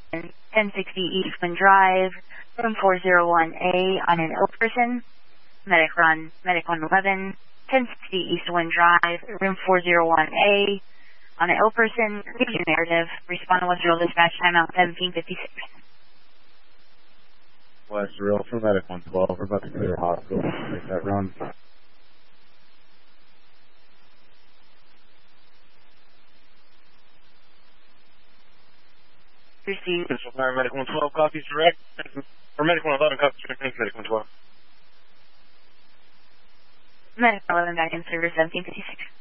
1060 Eastman Drive, room 401A on an ill person. Medic 111, 1060 Eastwind Drive, room 401A on an ill person. Read your narrative. Respond to Western Dispatch, timeout 1756. Western for Medic 112, we're about to clear a hospital. Make that run. Received. Medic 112 copies direct. Or Medic 111 copies direct. Thanks, Medic 112. Medic 11 back in service 1756.